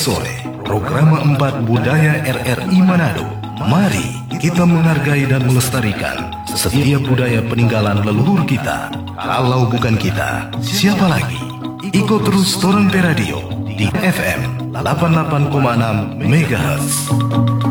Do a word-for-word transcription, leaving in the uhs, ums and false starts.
sore, program empat Budaya R R I Manado. Mari kita menghargai dan melestarikan setiap budaya peninggalan leluhur kita. Kalau bukan kita, siapa lagi? Ikut terus Toronto Radio di F M delapan puluh delapan koma enam megahertz.